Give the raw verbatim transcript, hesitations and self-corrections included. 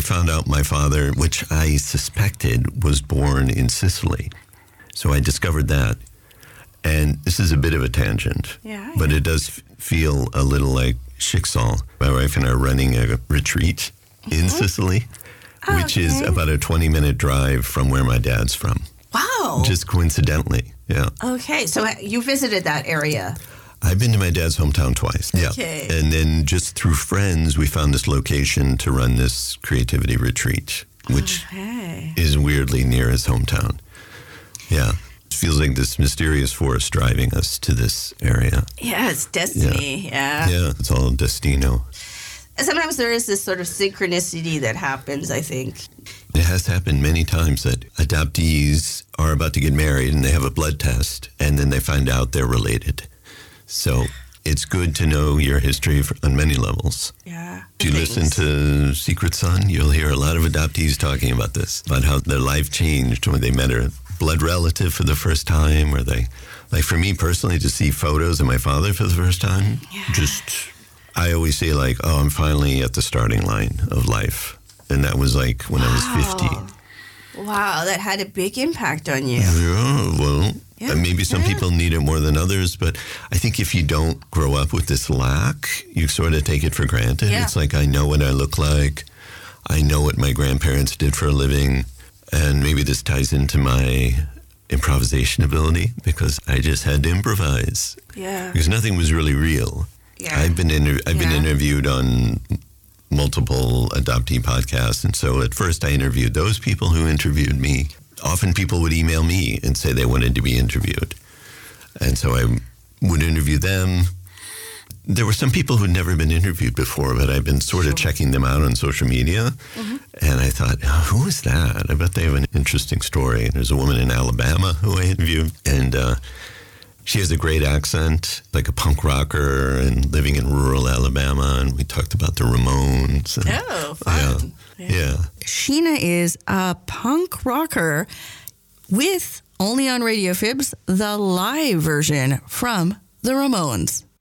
found out my father, which I suspected, was born in Sicily. So I discovered that. And this is a bit of a tangent, yeah, but yeah. it does f- feel a little like Schicksal. My wife and I are running a retreat in mm-hmm. Sicily, oh, which okay. is about a twenty-minute drive from where my dad's from. Wow. Just coincidentally, yeah. Okay, so you visited that area. I've been to my dad's hometown twice. Yeah. Okay. And then just through friends, we found this location to run this creativity retreat, which okay. is weirdly near his hometown. Yeah. It feels like this mysterious force driving us to this area. Yeah, it's destiny. Yeah. Yeah, yeah, it's all destino. Sometimes there is this sort of synchronicity that happens, I think. It has happened many times that adoptees are about to get married and they have a blood test and then they find out they're related. So it's good to know your history for, on many levels. Yeah. If you Thanks. listen to Secret Son, you'll hear a lot of adoptees talking about this, about how their life changed when they met a blood relative for the first time, or they, like for me personally, to see photos of my father for the first time, yeah. just, I always say like, oh, I'm finally at the starting line of life. And that was like when wow. I was fifty. Wow, that had a big impact on you. Yeah, well, yeah. maybe some yeah. people need it more than others, but I think if you don't grow up with this lack, you sort of take it for granted. Yeah. It's like, I know what I look like. I know what my grandparents did for a living. And maybe this ties into my improvisation ability because I just had to improvise. Yeah. Because nothing was really real. Yeah. I've been inter- I've yeah. been interviewed on multiple adoptee podcasts. And so at first I interviewed those people who interviewed me. Often people would email me and say they wanted to be interviewed. And so I would interview them. There were some people who'd never been interviewed before, but I've been sort of sure. checking them out on social media. Mm-hmm. And I thought, oh, who is that? I bet they have an interesting story. And there's a woman in Alabama who I interviewed. And uh, she has a great accent, like a punk rocker and living in rural Alabama. And we talked about the Ramones. And, oh, fun. Yeah, yeah. yeah. Sheena is a punk rocker with, only on Radio Fibs, the live version from the Ramones.